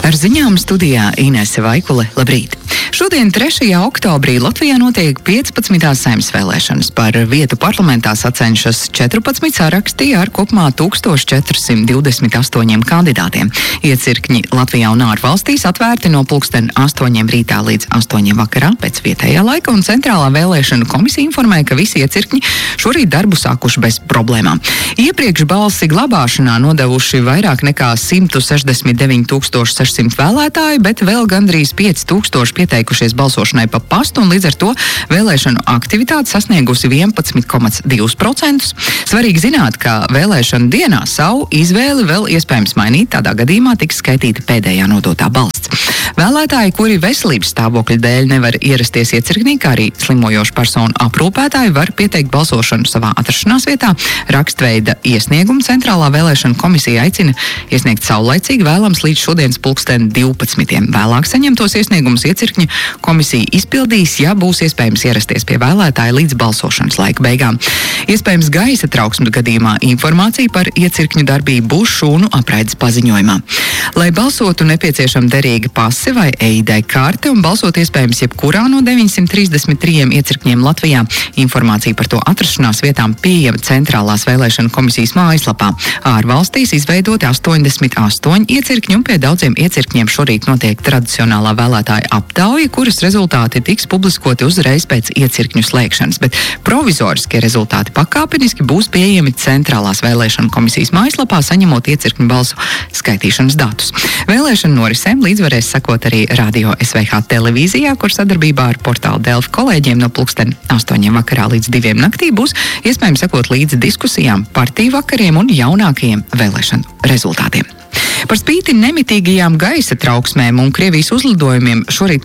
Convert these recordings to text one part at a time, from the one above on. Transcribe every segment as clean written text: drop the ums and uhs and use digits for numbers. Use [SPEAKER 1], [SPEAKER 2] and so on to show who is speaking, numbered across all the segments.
[SPEAKER 1] Ar ziņām studijā Inese Vaikule. Labrīt! Šodien, 3. oktobrī, Latvijā notiek 15. saeimas vēlēšanas. Par vietu parlamentā sacenšas 14 saraksti ar kopumā 1428 kandidātiem. Iecirkņi Latvijā un ārvalstīs atvērti no 8 rītā līdz 8 vakarā pēc vietējā laika, un Centrālā vēlēšanu komisija informēja, ka visi iecirkņi šorīt darbu sākuši bez problēmām. Iepriekš balsi glabāšanā nodevuši vairāk nekā 169 600 vēlētāji, bet vēl gandrīz 5000 pieteikušies balsošanai pa pastu, un līdz ar to vēlēšanu aktivitāte sasniegusi 11,2%. Svarīgi zināt, ka vēlēšanu dienā savu izvēli vēl iespējams mainīt, tādā gadījumā tiks skaitīta pēdējā nodotā balsts. Vēlētāji, kuri veselības stāvokļa dēļ nevar ierasties iecirknī, kā arī slimojošu personu aprūpētāji, var pieteikt balsošanu savā atrašanās vietā. Rakstveida iesniegumu Centrālā vēlēšana komisija aicina iesniegt saulaicīgi, vēlams līdz šodienas 12. Vēlāk saņemtos iesniegumus iecirkņi komisija izpildīs, ja būs iespējams ierasties pie vēlētāja līdz balsošanas laika beigām. Iespējams gaisa trauksmes gadījumā informācija par iecirkņu darbību būs šūnu apraides paziņojumā. Lai balsotu, nepieciešama derīga pase vai EID karte, un balsot iespējams jebkurā no 933 iecirkņiem Latvijā. Informācija par to atrašanās vietām pieejama Centrālās vēlēšana komisijas mājaslapā. Ārvalstīs izveidoti 88 iecirkņi, un pie daudziem iecirkņiem šorīt notiek tradicionālā vēlētāja aptauja, kuras rezultāti tiks publiskoti uzreiz pēc iecirkņu slēgšanas, bet provizoriskie rezultāti pakāpeniski būs pieejami Centrālās vēlēšana komisijas mājaslapā, saņemot iecirkņu balsu skaitīšanas datus. Vēlēšanu norisēm līdzvarēs sekot arī Radio SVH televīzijā, kur sadarbībā ar portālu Delfi kolēģiem no 8 vakarā līdz 2 naktī būs iespējams sekot līdzi diskusijām, partiju vakariem un jaunākajiem vēlēšanu rezultātiem. Par spīti nemitīgajām gaisa trauksmēm un Krievijas uzlidojumiem šorīt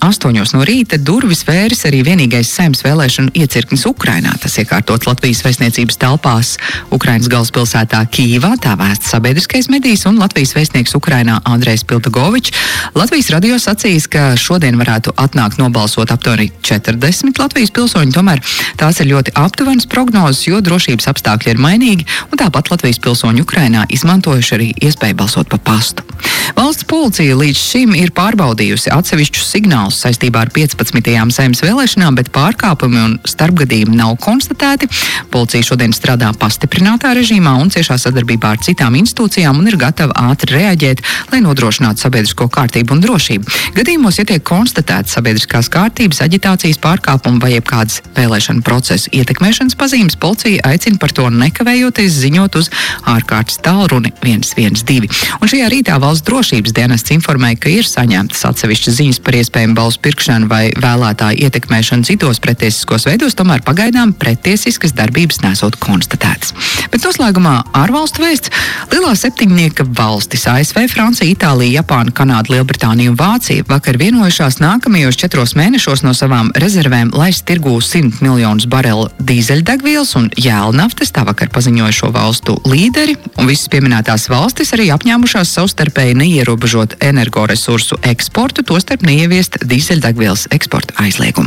[SPEAKER 1] 8 no rīta durvis vēris arī vienīgais saeimas vēlēšanu iecirknis Ukrainā. Tas iekārtots Latvijas vēstniecības telpās Ukrainas galvaspilsētā Kīvā, tā vēsts sabiedriskais medijs, un Latvijas vēstnieks Ukrainā Andrejs Piltagovičs Latvijas radio sacījis, ka šodien varētu atnākt nobalsot aptuveni 40 Latvijas pilsoņi, tomēr tās ir ļoti aptuvenas prognozes, jo drošības apstākļi ir mainīgi, un tāpat Latvijas pilsoņi Ukrainā izmantojuši arī iespēju balsot pa pastu. Valsts policija līdz šim ir pārbaudījusi atsevišķus signālus saistībā ar 15. saeimas vēlēšanām, bet pārkāpumi un starpgadījumi nav konstatēti. Policija šodien strādā pastiprinātā režīmā un ciešā sadarbībā ar citām institūcijām un ir gatava ātri reaģēt, lai nodrošinātu sabiedrisko kārtību un drošību. Gadījumos, ja tiek konstatēts sabiedriskās kārtības, aģitācijas pārkāpumi vai jebkādas vēlēšanu procesu ietekmēšanas pazīmes, policija aicina par to nekavējoties ziņot uz ārkārtas tālruni 112. Un šajā rītā valsts drošības dienests informēja, ka ir saņemtas atsevišķas ziņas par iespējamu balsu pirkšanu vai vēlētāju ietekmēšanu citos pretiesiskos veidos, tomēr pagaidām pretiesiskas darbības nesot konstatētas. Bet noslēgumā ārvalstu vēsts. Lielā septiņnieka valstis ASV, Francija, Itālija, Japāna, Kanāda, Lielbritānija un Vācija vakar vienojušās nākamajos 4 mēnešos no savām rezervēm laist tirgū 100 miljonus barelu dīzeļdegvielas un jēlnaftas, tā vakar paziņoja šo valstu līderi, un visas pieminētās valstis arī apņēmušās savstarpēji neierobežot energoresursu eksportu, tostarp neieviest dīzeļdegvielas eksporta aizliegumu.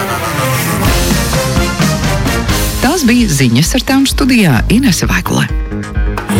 [SPEAKER 1] Tās bija ziņas, ar tām studijā Inese Vaikule.